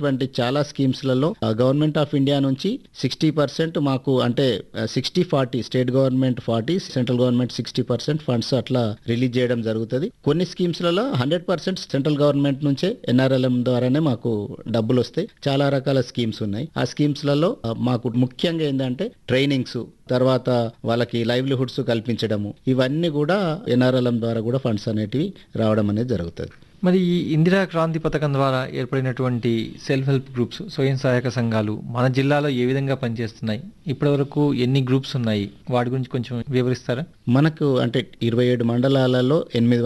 చేస్తున్నటువంటి చాలా స్కీమ్స్లలో government of India నుంచి 60% మాకు అంటే 60-40 state government 40 central government 60% funds అట్లా రిలీజ్ చేయడం జరుగుతుంది. కొన్ని స్కీమ్స్లలో 100% సెంట్రల్ గవర్నమెంట్ నుంచే NRLM ద్వారానే మాకు డబ్బులు వస్తాయి. చాలా రకాల స్కీమ్స్ ఉన్నాయి. ఆ స్కీమ్స్లలో మాకు ముఖ్యంగా ఏంటంటే ట్రైనింగ్స్, తర్వాత వాళ్ళకి లైవ్లీహుడ్స్ కల్పించడము, ఇవన్నీ కూడా NRLM ద్వారా కూడా ఫండ్స్ అనేటివి రావడం అనేది జరుగుతుంది. మరి ఈ ఇందిరా క్రాంతి పథకం ద్వారా ఏర్పడినటువంటి సెల్ఫ్ హెల్ప్ గ్రూప్స్, స్వయం సహాయక సంఘాలు మన జిల్లాలో ఏ విధంగా పనిచేస్తున్నాయి? ఇప్పటివరకు ఎన్ని గ్రూప్స్ ఉన్నాయి? వాటి గురించి కొంచెం వివరిస్తారా? మనకు అంటే 27 మండలాలలో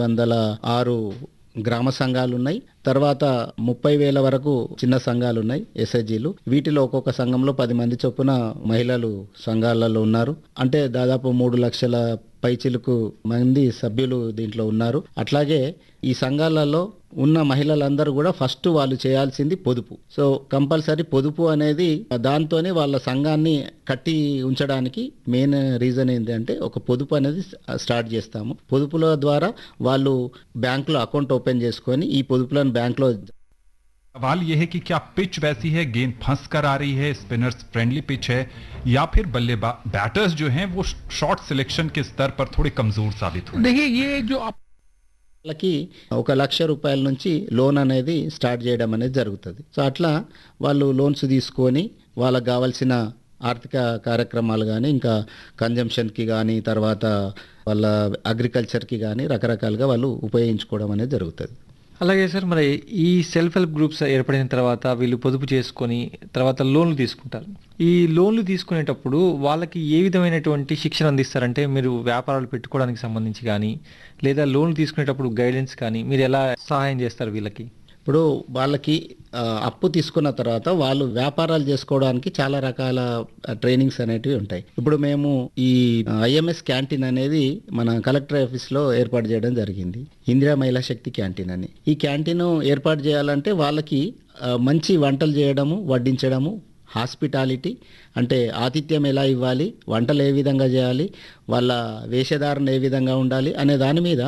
806 గ్రామ సంఘాలు ఉన్నాయి. తర్వాత 30,000 వరకు చిన్న సంఘాలు ఉన్నాయి, SHGలు. వీటిలో ఒక్కొక్క సంఘంలో 10 మంది చొప్పున మహిళలు సంఘాలలో ఉన్నారు. అంటే దాదాపు 3 లక్షల పైచిలుకు మంది సభ్యులు దీంట్లో ఉన్నారు. అట్లాగే ఈ సంఘాలలో ఉన్న మహిళలందరూ కూడా ఫస్ట్ వాళ్ళు చేయాల్సింది పొదుపు. సో కంపల్సరీ పొదుపు అనేది, దాంతోనే వాళ్ళ సంఘాన్ని కట్టి ఉంచడానికి మెయిన్ రీజన్ ఏంటంటే ఒక పొదుపు అనేది స్టార్ట్ చేస్తాము. పొదుపుల ద్వారా వాళ్ళు బ్యాంకులో అకౌంట్ ఓపెన్ చేసుకొని ఈ పొదుపులను బ్యాంకులో. सवाल यह है कि क्या पिच वैसी है, गेंद फंस कर आ रही है, स्पिनर्स फ्रेंडली पिच है, या फिर बैटर्स जो हैं वो शॉट सिलेक्शन के स्तर पर थोड़े कमजोर साबित हुए? देखिए ये जो आप వాళ్ళకి 1 లక్ష రూపాయల నుంచి లోన్ అనేది స్టార్ట్ చేయడం అనేది జరుగుతుంది. సో అట్లా వాళ్ళు లోన్స్ తీసుకొని వాళ్ళకి కావాల్సిన ఆర్థిక కార్యక్రమాలు కానీ, ఇంకా కన్జంప్షన్కి కానీ, తర్వాత వాళ్ళ అగ్రికల్చర్కి కానీ రకరకాలుగా వాళ్ళు ఉపయోగించుకోవడం అనేది జరుగుతుంది. అలాగే సార్, మరి ఈ సెల్ఫ్ హెల్ప్ గ్రూప్స్ ఏర్పడిన తర్వాత వీళ్ళు పొదుపు చేసుకొని తర్వాత లోన్లు తీసుకుంటారు. ఈ లోన్లు తీసుకునేటప్పుడు వాళ్ళకి ఏ విధమైనటువంటి శిక్షణ అందిస్తారంటే, మీరు వ్యాపారాలు పెట్టుకోవడానికి సంబంధించి కానీ, లేదా లోన్లు తీసుకునేటప్పుడు గైడెన్స్ కానీ మీరు ఎలా సహాయం చేస్తారు వీళ్ళకి? ఇప్పుడు వాళ్ళకి అప్పు తీసుకున్న తర్వాత వాళ్ళు వ్యాపారాలు చేసుకోవడానికి చాలా రకాల ట్రైనింగ్స్ అనేటివి ఉంటాయి. ఇప్పుడు మేము ఈ IMS క్యాంటీన్ అనేది మన కలెక్టర్ ఆఫీస్లో ఏర్పాటు చేయడం జరిగింది. ఇందిరా మహిళా శక్తి క్యాంటీన్ అని. ఈ క్యాంటీన్ ఏర్పాటు చేయాలంటే వాళ్ళకి మంచి వంటలు చేయడము, వడ్డించడము, హాస్పిటాలిటీ అంటే ఆతిథ్యం ఎలా ఇవ్వాలి, వంటలు ఏ విధంగా చేయాలి, వాళ్ళ వేషధారణ ఏ విధంగా ఉండాలి అనే దాని మీద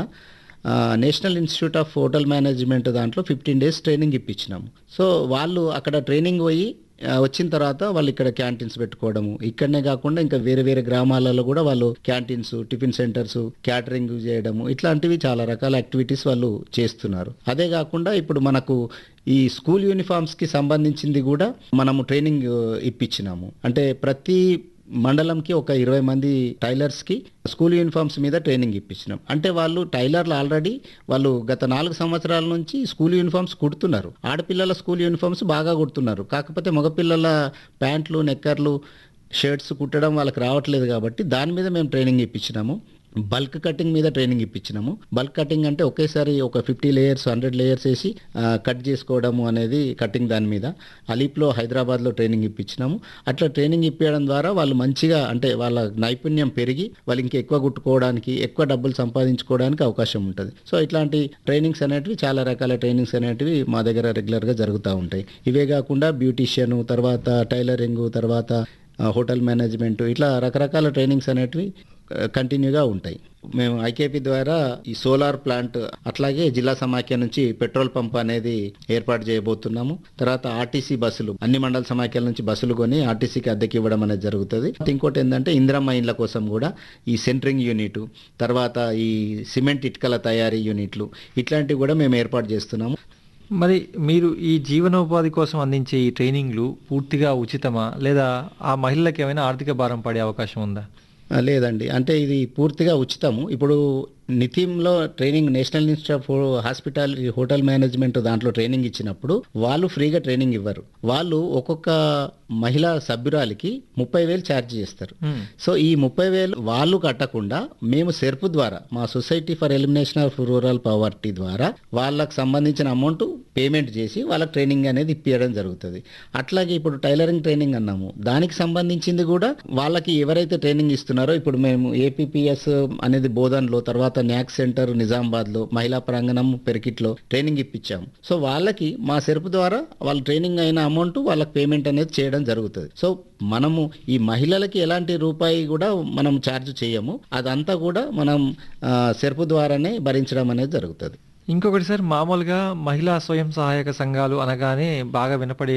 national institute of hotel management దాంట్లో 15 days ట్రైనింగ్ ఇప్పించినాము. సో వాళ్ళు అక్కడ ట్రైనింగ్ పోయి వచ్చిన తర్వాత వాళ్ళు ఇక్కడ క్యాంటీన్స్ పెట్టుకోవడము, ఇక్కడనే కాకుండా ఇంకా వేరే వేరే గ్రామాలలో కూడా వాళ్ళు క్యాంటీన్స్, టిఫిన్ సెంటర్స్, క్యాటరింగ్ చేయడము, ఇట్లాంటివి చాలా రకాల యాక్టివిటీస్ వాళ్ళు చేస్తున్నారు. అదే కాకుండా ఇప్పుడు మనకు ఈ స్కూల్ యూనిఫామ్స్కి సంబంధించింది కూడా మనము ట్రైనింగ్ ఇప్పించినాము. అంటే ప్రతి మండలంకి ఒక 20 మంది టైలర్స్కి స్కూల్ యూనిఫామ్స్ మీద ట్రైనింగ్ ఇప్పించినాం. అంటే వాళ్ళు టైలర్లు ఆల్రెడీ వాళ్ళు గత 4 సంవత్సరాల నుంచి స్కూల్ యూనిఫామ్స్ కుడుతున్నారు. ఆడపిల్లల స్కూల్ యూనిఫామ్స్ బాగా కుడుతున్నారు. కాకపోతే మగపిల్లల ప్యాంట్లు, నెక్కర్లు, షర్ట్స్ కుట్టడం వాళ్ళకి రావట్లేదు కాబట్టి దాని మీద మేము ట్రైనింగ్ ఇప్పించినాము. బల్క్ కటింగ్ మీద ట్రైనింగ్ ఇప్పించినాము. బల్క్ కటింగ్ అంటే ఒకేసారి ఒక 50 లేయర్స్ 100 లేయర్స్ వేసి కట్ చేసుకోవడము అనేది కటింగ్. దాని మీద అలీప్లో, హైదరాబాద్లో ట్రైనింగ్ ఇప్పించినాము. అట్లా ట్రైనింగ్ ఇప్పించడం ద్వారా వాళ్ళు మంచిగా అంటే వాళ్ళ నైపుణ్యం పెరిగి వాళ్ళు ఇంకా ఎక్కువ కుట్టుకోవడానికి, ఎక్కువ డబ్బులు సంపాదించుకోవడానికి అవకాశం ఉంటుంది. సో ఇట్లాంటి ట్రైనింగ్స్ అనేటివి, చాలా రకాల ట్రైనింగ్స్ అనేటివి మా దగ్గర రెగ్యులర్గా జరుగుతూ ఉంటాయి. ఇవే కాకుండా బ్యూటీషియన్, తర్వాత టైలరింగ్, తర్వాత హోటల్ మేనేజ్మెంట్, ఇట్లా రకరకాల ట్రైనింగ్స్ అనేటివి కంటిన్యూగా ఉంటాయి. మేము IKP ద్వారా ఈ సోలార్ ప్లాంట్, అట్లాగే జిల్లా సమాఖ్య నుంచి పెట్రోల్ పంప్ అనేది ఏర్పాటు చేయబోతున్నాము. తర్వాత RTC బస్సులు, అన్ని మండల సమాఖ్యల నుంచి బస్సులు కొని RTCకి అద్దెకి ఇవ్వడం అనేది జరుగుతుంది. ఇంకోటి ఏంటంటే ఇందిరమ్మ ఇండ్ల కోసం కూడా ఈ సెంటరింగ్ యూనిట్, తర్వాత ఈ సిమెంట్ ఇటుకల తయారీ యూనిట్లు, ఇట్లాంటివి కూడా మేము ఏర్పాటు చేస్తున్నాము. మరి మీరు ఈ జీవనోపాధి కోసం అందించే ఈ ట్రైనింగ్లు పూర్తిగా ఉచితమా, లేదా ఆ మహిళలకు ఏమైనా ఆర్థిక భారం పడే అవకాశం ఉందా? లేదండి, అంటే ఇది పూర్తిగా ఉచితము. ఇప్పుడు నితిమ్లో training, national institute of hospitality hotel management దాంట్లో ట్రైనింగ్ ఇచ్చినప్పుడు వాళ్ళు ఫ్రీగా ట్రైనింగ్ ఇవ్వరు. వాళ్ళు ఒక్కొక్క మహిళా సభ్యురాలికి 30,000 ఛార్జ్ చేస్తారు. సో ఈ 30,000 వాళ్ళు కట్టకుండా మేము సెర్ప్ ద్వారా, మా society for elimination of rural poverty ద్వారా వాళ్ళకి సంబంధించిన అమౌంట్ పేమెంట్ చేసి వాళ్ళకి ట్రైనింగ్ అనేది ఇప్పించడం జరుగుతుంది. అట్లాగే ఇప్పుడు టైలరింగ్ ట్రైనింగ్ అన్నాము, దానికి సంబంధించింది కూడా వాళ్ళకి ఎవరైతే ట్రైనింగ్ ఇస్తున్నారో, ఇప్పుడు మేము APPS అనేది బోధన్లో, తర్వాత న్యాక్ సెంటర్ నిజామాబాద్లో, మహిళా ప్రాంగణం పెరికిట్లో ట్రైనింగ్ ఇప్పించాము. సో వాళ్ళకి మా సెర్ప్ ద్వారా వాళ్ళ ట్రైనింగ్ అయిన అమౌంట్ వాళ్ళకి పేమెంట్ అనేది చేయడం జరుగుతుంది. సో మనము ఈ మహిళలకి ఎలాంటి రూపాయి కూడా మనం ఛార్జ్ చేయము. అదంతా కూడా మనం సెర్ప్ ద్వారానే భరించడం అనేది జరుగుతుంది. ఇంకొకటి సార్, మామూలుగా మహిళా స్వయం సహాయక సంఘాలు అనగానే బాగా వినపడే